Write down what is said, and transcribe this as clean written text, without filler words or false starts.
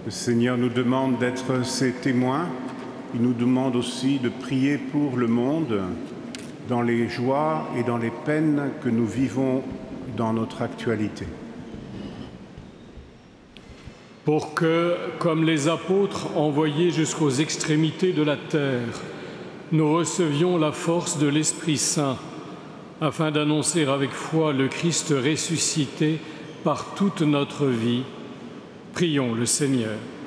Le Seigneur nous demande d'être ses témoins. Il nous demande aussi de prier pour le monde, dans les joies et dans les peines que nous vivons dans notre actualité. Pour que, comme les apôtres envoyés jusqu'aux extrémités de la terre, nous recevions la force de l'Esprit Saint, afin d'annoncer avec foi le Christ ressuscité par toute notre vie, prions le Seigneur.